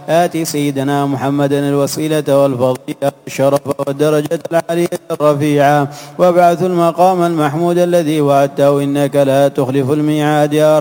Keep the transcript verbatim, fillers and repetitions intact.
آت سيدنا محمدا الوسيلة والفضيلة والشرف والدرجة العالية الرفيعة وابعث المقام المحمود الذي وعدته إنك لا تخلف الميعاد يا